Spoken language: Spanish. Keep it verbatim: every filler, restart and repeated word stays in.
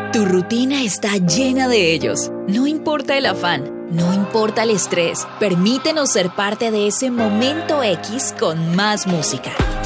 Tu rutina está llena de ellos. No importa el afán, no importa el estrés. Permítenos ser parte de ese momento X con más música.